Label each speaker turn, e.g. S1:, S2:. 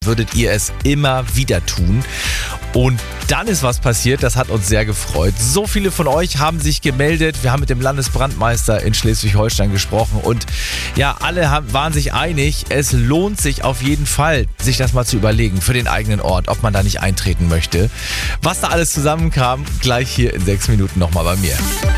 S1: würdet ihr es immer wieder tun. Und dann ist was passiert, das hat uns sehr gefreut. So viele von euch haben sich gemeldet. Wir haben mit dem Landesbrandmeister in Schleswig-Holstein gesprochen und ja, alle waren sich einig, es lohnt sich auf jeden Fall, sich das mal zu überlegen für den eigenen Ort, ob man da nicht eintreten möchte. Was da alles zusammenkam, gleich hier in 6 Minuten nochmal bei mir.